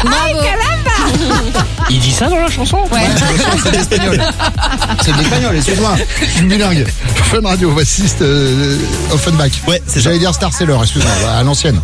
Bravo. Il dit ça dans la chanson? Ouais. C'est de l'espagnol. C'est de l'espagnol, excuse-moi. Je suis bilingue. Fun Radio, voici Offenbach. Ouais, c'est ça. J'allais dire Star Seller, excuse-moi, à l'ancienne.